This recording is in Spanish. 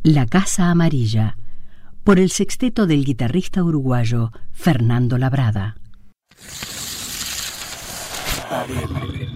La Casa Amarilla, por el sexteto del guitarrista uruguayo Fernando Labrada.